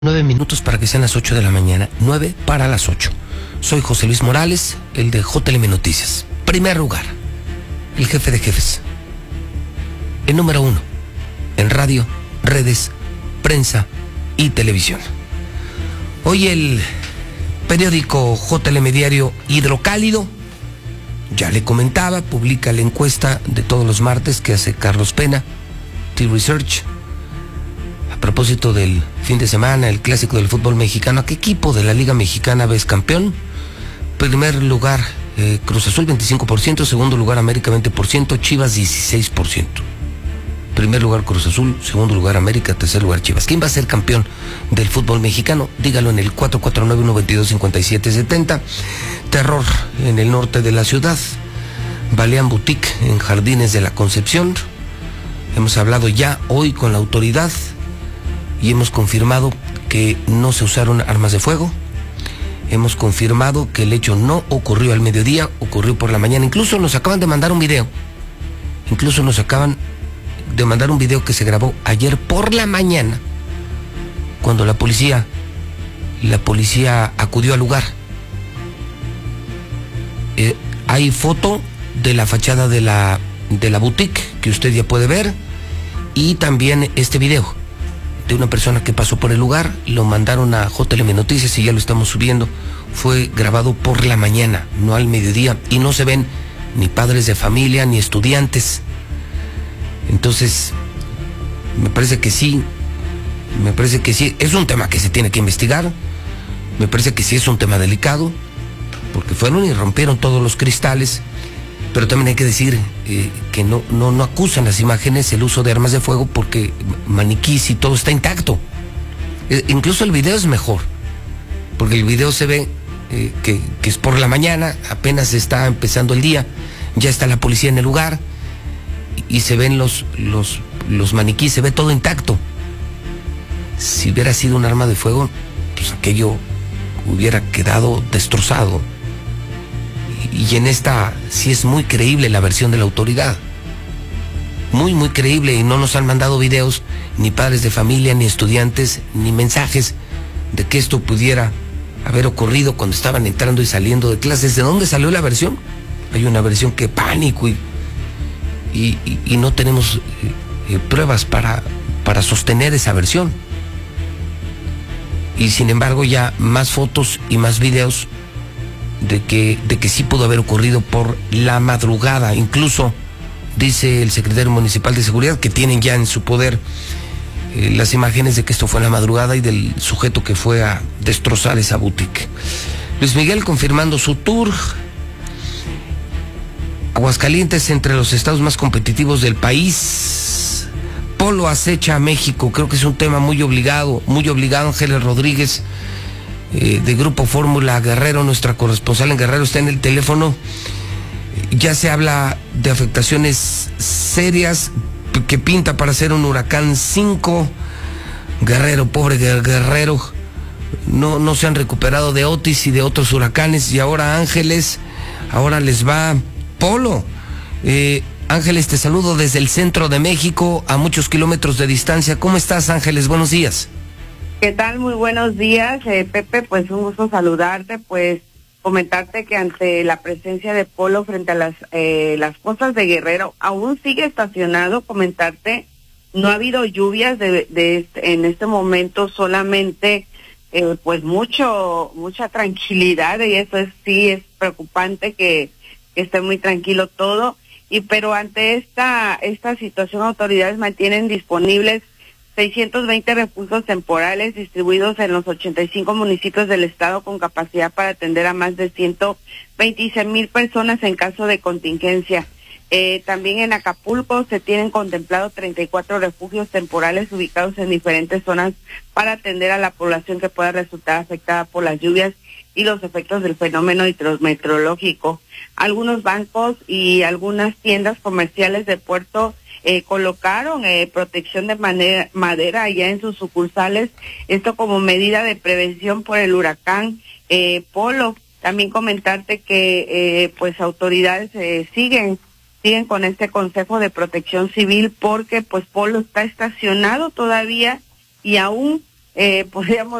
9 minutos para que sean las 8 de la mañana. 9 para las 8. Soy José Luis Morales, el de JLM Noticias. Primer lugar, el jefe de jefes. El número 1, en radio, redes, prensa y televisión. Hoy el periódico JLM Diario Hidrocálido, ya le comentaba, publica la encuesta de todos los martes que hace Carlos Pena, T-Research. A propósito del fin de semana, el clásico del fútbol mexicano, ¿a qué equipo de la Liga Mexicana ves campeón? Primer lugar, Cruz Azul 25%, segundo lugar América 20%, Chivas 16%. Primer lugar Cruz Azul, segundo lugar América, tercer lugar Chivas. ¿Quién va a ser campeón del fútbol mexicano? Dígalo en el 449-122-5770. Terror en el norte de la ciudad. Balean Boutique en Jardines de la Concepción. Hemos hablado ya hoy con la autoridad y hemos confirmado que no se usaron armas de fuego. Hemos confirmado que el hecho no ocurrió al mediodía, ocurrió por la mañana. Incluso nos acaban de mandar un video. Que se grabó ayer por la mañana, cuando la policía acudió al lugar. Hay foto de la fachada de la boutique que usted ya puede ver, y también este video de una persona que pasó por el lugar. Lo mandaron a JLM Noticias y ya lo estamos subiendo. Fue grabado por la mañana, no al mediodía, y no se ven ni padres de familia ni estudiantes. Entonces, me parece que sí, es un tema que se tiene que investigar. Me parece que sí es un tema delicado, porque fueron y rompieron todos los cristales. Pero también hay que decir que no acusan las imágenes el uso de armas de fuego, porque maniquís y todo está intacto. Incluso el video es mejor, porque el video se ve que es por la mañana, apenas está empezando el día, ya está la policía en el lugar y se ven los maniquís, se ve todo intacto. Si hubiera sido un arma de fuego, pues aquello hubiera quedado destrozado. Y en esta sí es muy creíble la versión de la autoridad. Muy, muy creíble, y no nos han mandado videos, ni padres de familia, ni estudiantes, ni mensajes de que esto pudiera haber ocurrido cuando estaban entrando y saliendo de clases. ¿De dónde salió la versión? Hay una versión que pánico y no tenemos pruebas para sostener esa versión. Y sin embargo ya más fotos y más videos de que sí pudo haber ocurrido por la madrugada. Incluso dice el secretario municipal de seguridad que tienen ya en su poder las imágenes de que esto fue en la madrugada y del sujeto que fue a destrozar esa boutique. Luis Miguel confirmando su tour. Aguascalientes entre los estados más competitivos del país. Polo acecha a México. Creo que es un tema muy obligado. Ángeles Rodríguez, de Grupo Fórmula Guerrero, nuestra corresponsal en Guerrero, está en el teléfono. Ya se habla de afectaciones serias que pinta para ser un huracán 5. Guerrero, pobre Guerrero, no se han recuperado de Otis y de otros huracanes, y ahora Ángeles, ahora les va Polo. Ángeles, te saludo desde el centro de México, a muchos kilómetros de distancia. ¿Cómo estás, Ángeles? Buenos días. ¿Qué tal? Muy buenos días, Pepe, pues un gusto saludarte, pues comentarte que ante la presencia de Polo frente a las costas de Guerrero, aún sigue estacionado. Comentarte, no ha habido lluvias en este momento, solamente pues mucha tranquilidad, y eso sí es preocupante que esté muy tranquilo todo. Pero ante esta situación, autoridades mantienen disponibles 620 refugios temporales distribuidos en los 85 municipios del estado, con capacidad para atender a más de 126,000 personas en caso de contingencia. También en Acapulco se tienen contemplados 34 refugios temporales ubicados en diferentes zonas para atender a la población que pueda resultar afectada por las lluvias y los efectos del fenómeno hidrometeorológico. Algunos bancos y algunas tiendas comerciales de puerto colocaron protección de madera allá en sus sucursales, esto como medida de prevención por el huracán Polo. También comentarte que pues autoridades siguen con este Consejo de Protección Civil, porque pues Polo está estacionado todavía y aún podríamos